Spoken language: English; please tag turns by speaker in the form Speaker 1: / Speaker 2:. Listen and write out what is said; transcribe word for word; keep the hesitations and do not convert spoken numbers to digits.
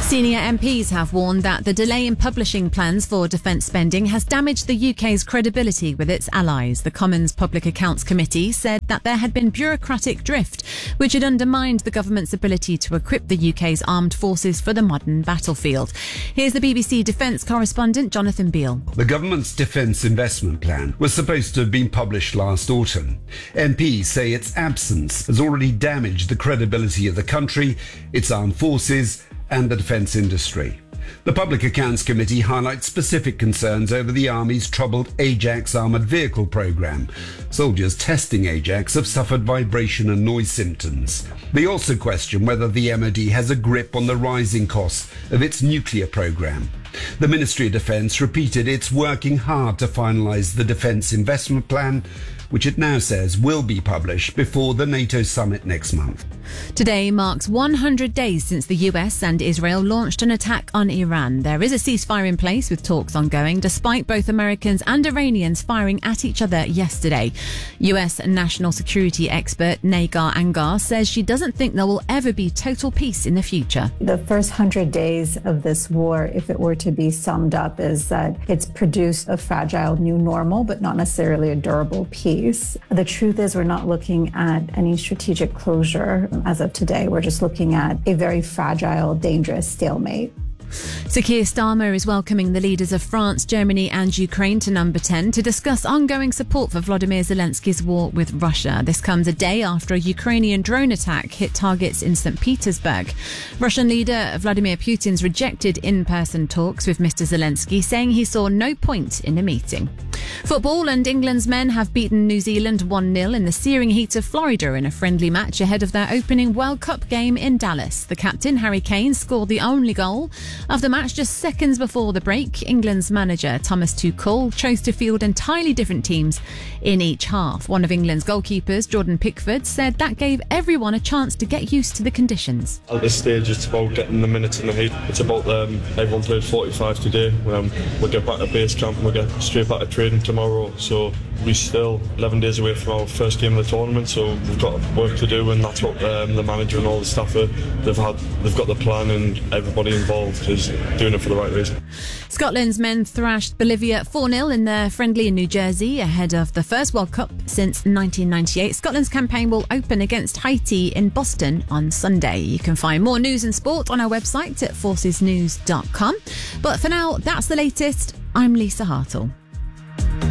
Speaker 1: Senior M Ps have warned that the delay in publishing plans for defence spending has damaged the U K's credibility with its allies. The Commons Public Accounts Committee said that there had been bureaucratic drift, which had undermined the government's ability to equip the U K's armed forces for the modern battlefield. Here's the B B C defence correspondent Jonathan Beale.
Speaker 2: The government's defence investment plan was supposed to have been published last autumn. M Ps say its absence has already damaged the credibility of the country, its armed forces and the defence industry. The Public Accounts Committee highlights specific concerns over the Army's troubled Ajax armoured vehicle programme. Soldiers testing Ajax have suffered vibration and noise symptoms. They also question whether the M O D has a grip on the rising costs of its nuclear programme. The Ministry of Defence repeated it's working hard to finalise the defence investment plan, which it now says will be published before the NATO summit next month.
Speaker 1: Today marks one hundred days since the U S and Israel launched an attack on Iran. There is a ceasefire in place with talks ongoing, despite both Americans and Iranians firing at each other yesterday. U S national security expert Negar Angar says she doesn't think there will ever be total peace in the future.
Speaker 3: The first hundred days of this war, if it were to be summed up, is that it's produced a fragile new normal, but not necessarily a durable peace. The truth is we're not looking at any strategic closure as of today. We're just looking at a very fragile, dangerous stalemate.
Speaker 1: Sir Keir Starmer is welcoming the leaders of France, Germany and Ukraine to Number ten to discuss ongoing support for Volodymyr Zelensky's war with Russia. This comes a day after a Ukrainian drone attack hit targets in Saint Petersburg. Russian leader Vladimir Putin's rejected in-person talks with Mister Zelensky, saying he saw no point in a meeting. Football, and England's men have beaten New Zealand one nil in the searing heat of Florida in a friendly match ahead of their opening World Cup game in Dallas. The captain, Harry Kane, scored the only goal of the match just seconds before the break. England's manager, Thomas Tuchel, chose to field entirely different teams in each half. One of England's goalkeepers, Jordan Pickford, said that gave everyone a chance to get used to the conditions.
Speaker 4: At this stage, it's about getting the minutes in the heat. It's about um, everyone played forty-five today. Um, we'll get back to base camp and we'll get straight back to training tomorrow. So we're still eleven days away from our first game of the tournament, so we've got work to do, and that's what um, the manager and all the staff are, they've had. They've got the plan, and everybody involved is doing it for the right reason.
Speaker 1: Scotland's men thrashed Bolivia four nil in their friendly in New Jersey ahead of the first World Cup since nineteen ninety-eight. Scotland's campaign will open against Haiti in Boston on Sunday. You can find more news and sport on our website at forces news dot com. But for now, that's the latest. I'm Lisa Hartle.